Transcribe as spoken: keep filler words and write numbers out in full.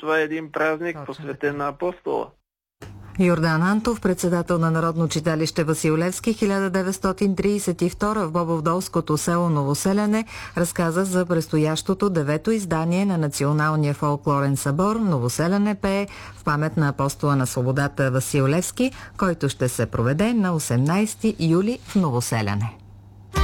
това е един празник, Точно посветен на Апостола. Йордан Антов, председател на Народно читалище Васил Левски, хиляда деветстотин тридесет и втора в Бобовдолското село Новоселяне, разказа за предстоящото девето издание на Националния фолклорен събор Новоселяне пее в памет на апостола на свободата Васил Левски, който ще се проведе на осемнадесети юли в Новоселяне.